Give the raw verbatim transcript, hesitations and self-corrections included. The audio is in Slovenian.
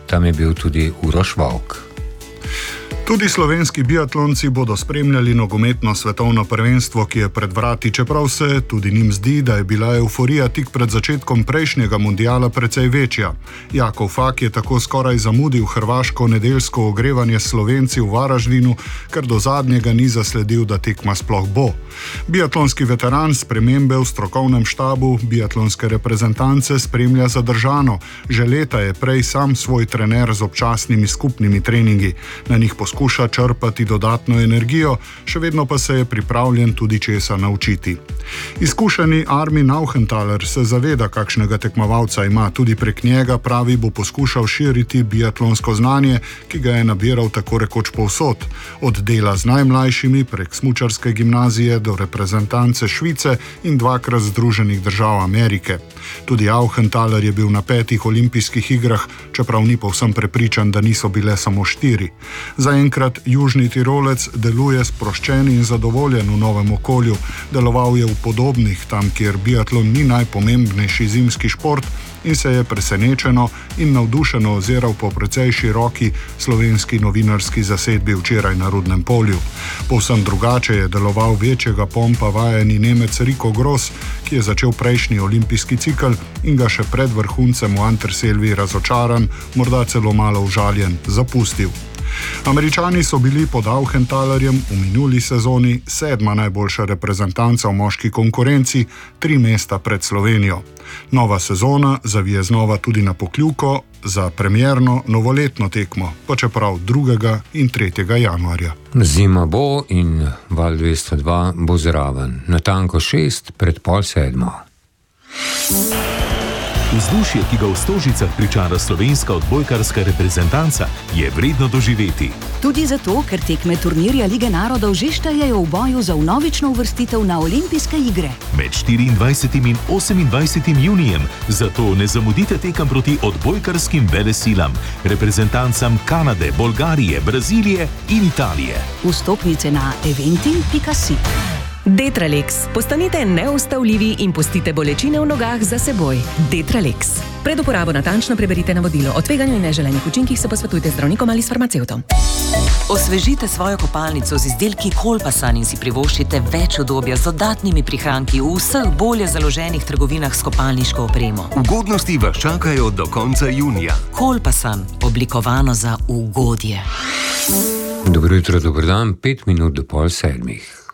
tam je bil tudi Uroš Vovk. Tudi slovenski biatlonci bodo spremljali nogometno svetovno prvenstvo, ki je pred vrati, čeprav se tudi njim zdi, da je bila euforija tik pred začetkom prejšnjega mundiala precej večja. Jakov Fak je tako skoraj zamudil hrvaško nedeljsko ogrevanje s Slovenci v Varaždinu, ker do zadnjega ni zasledil, da tekma sploh bo. Biatlonski veteran spremembe v strokovnem štabu biatlonske reprezentance spremlja zadržano. Že leta je prej sam svoj trener z občasnimi skupnimi treningi. Na njih poskuša Skuša črpati dodatno energijo, še vedno pa se je pripravljen tudi česa naučiti. Izkušeni Armin Auchenthaler se zaveda, kakšnega tekmovalca ima, tudi prek njega, pravi, bo poskušal širiti biatlonsko znanje, ki ga je nabiral tako rekoč povsod, od dela z najmlajšimi prek smučarske gimnazije do reprezentance Švice in dvakrat Združenih držav Amerike. Tudi Auchenthaler je bil na petih olimpijskih igrah, čeprav ni povsem prepričan, da niso bile samo štiri. Zaenkrat južni Tirolec deluje sproščen in zadovoljen v novem okolju. Deloval je v podobnih, tam kjer biatlon ni najpomembnejši zimski šport, in se je presenečeno in navdušeno oziral po precej široki slovenski novinarski zasedbi včeraj na Rudnem polju. Povsem drugače je deloval večjega pompa vajeni Nemec Rico Gross, ki je začel prejšnji olimpijski cikel in ga še pred vrhuncem v Anterselvi razočaran, morda celo malo užaljen, zapustil. Američani so bili pod Auchenthalerjem v minuli sezoni sedma najboljša reprezentanca v moški konkurenci, tri mesta pred Slovenijo. Nova sezona zavije znova tudi na Pokljuko za premierno novoletno tekmo, pa čeprav drugega in tretjega januarja. Zima bo in Val dvesto dva bo zraven, natanko šest pred pol sedmo. Vzdušje, ki ga v Stožicah pričara slovenska odbojkarska reprezentanca, je vredno doživeti. Tudi zato, ker tekme turnirja Lige narodov že štejejo v boju za vnovično uvrstitev na olimpijske igre. Med štiriindvajsetim in osemindvajsetim junijem, zato ne zamudite tekem proti odbojkarskim velesilam, reprezentancam Kanade, Bolgarije, Brazilije in Italije. Vstopnice na eventim pika si. Detralex. Postanite neustavljivi in pustite bolečine v nogah za seboj. Detralex. Pred uporabo natančno preberite navodilo. O tveganju in neželenih učinkih se posvetujte z zdravnikom ali s farmacevtom. Osvežite svojo kopalnico z izdelki Kolpasan in si privoščite več udobja z dodatnimi prihranki v vseh bolje založenih trgovinah s kopalniško opremo. Ugodnosti vas čakajo do konca junija. Kolpasan, oblikovano za ugodje. Dobro jutro, dober dan, pet minut do pol sedmih.